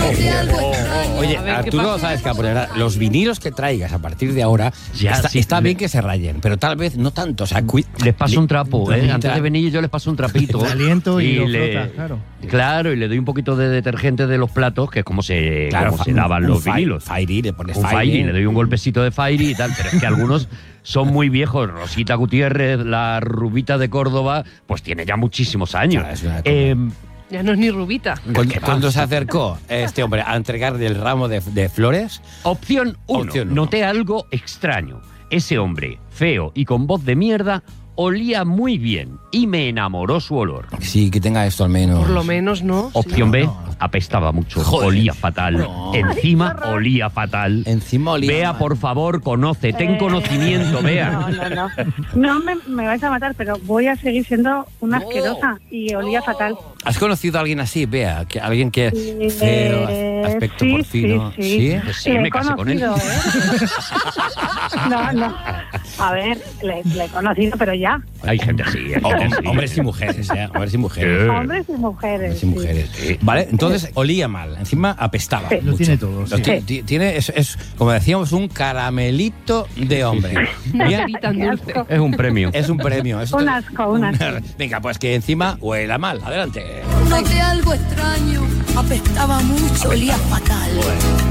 Oye, A ver, ¿qué Arturo, pasa? sabes que los vinilos que traigas a partir de ahora, está bien que se rayen, pero tal vez no tanto. O sea, les paso un trapo, antes de venir yo les paso un trapito. El aliento y lo frota, claro. Claro, y le doy un poquito de detergente de los platos, que es como se lavan los vinilos. Fairy, le pones Un Fairy, le doy un golpecito de Fairy y tal, pero es que algunos son muy viejos. Rosita Gutiérrez, la rubita de Córdoba, pues tiene ya muchísimos años. Claro, es una Ya no es ni rubita. Cuando se acercó este hombre a entregarle el ramo de flores... Opción 1. Noté algo extraño. Ese hombre, feo y con voz de mierda, olía muy bien y me enamoró su olor. Sí, que tenga esto al menos. Por lo menos, ¿no? Opción B, apestaba mucho, olía fatal. No. Encima olía fatal. Encima olía Bea, mal. por favor, conoce, ten conocimiento, Bea. No me vais a matar, pero voy a seguir siendo una asquerosa y olía fatal. ¿Has conocido a alguien así, Bea? Alguien que feo, aspecto sí, porcino. Sí. Pues sí, Le me he casé con él. conocido, No. A ver, le he conocido, pero ya. Hay gente así. Hombres y mujeres, ¿eh? Hombres y mujeres. Hombres y mujeres. Hombres y mujeres. Vale, entonces olía mal. Encima apestaba. Lo tiene todo, sí. Tiene, es, como decíamos, un caramelito de hombre. Bien. Tan dulce. Es un premio. Es un premio. Un asco. Venga, pues que encima huela mal. Adelante. Noté algo extraño, apestaba mucho, olía fatal.